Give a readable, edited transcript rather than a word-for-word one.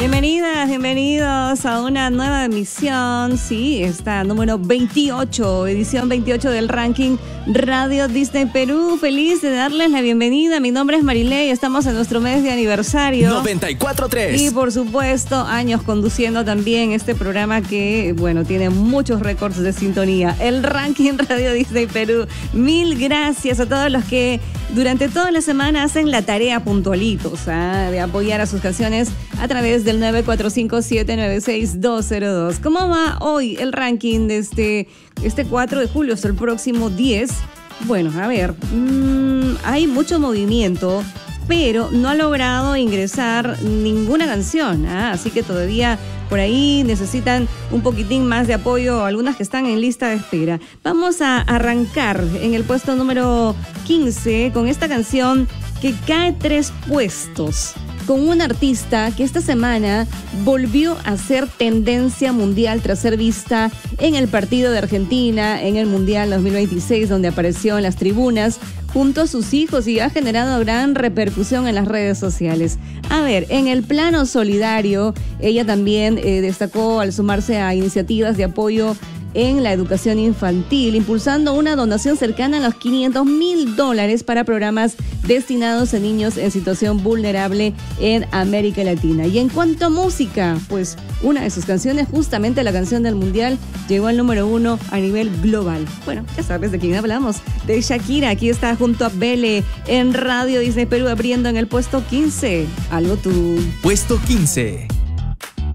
Bienvenidas, bienvenidos a una nueva emisión, sí, esta número 28, edición 28 del ranking Radio Disney Perú. Feliz de darles la bienvenida. Mi nombre es Marilei, estamos en nuestro mes de aniversario. 94.3. Y por supuesto, años conduciendo también este programa que, bueno, tiene muchos récords de sintonía. El ranking Radio Disney Perú. Mil gracias a todos los que durante toda la semana hacen la tarea puntualitos, de apoyar a sus canciones a través del 945-796-202. ¿Cómo va hoy el ranking de este 4 de julio hasta el próximo 10? Bueno, a ver, hay mucho movimiento, pero no ha logrado ingresar ninguna canción, así que todavía por ahí necesitan un poquitín más de apoyo, algunas que están en lista de espera. Vamos a arrancar en el puesto número 15 con esta canción que cae 3 puestos, con un artista que esta semana volvió a ser tendencia mundial tras ser vista en el partido de Argentina en el Mundial 2026, donde apareció en las tribunas junto a sus hijos y ha generado gran repercusión en las redes sociales. A ver, en el plano solidario, ella también destacó al sumarse a iniciativas de apoyo en la educación infantil, impulsando una donación cercana a los $500,000 para programas destinados a niños en situación vulnerable en América Latina. Y en cuanto a música, pues una de sus canciones, justamente la canción del Mundial, llegó al número 1 a nivel global. Bueno, ya sabes de quién hablamos, de Shakira. Aquí está junto a Bele en Radio Disney Perú, abriendo en el puesto 15. Algo tú. Puesto 15.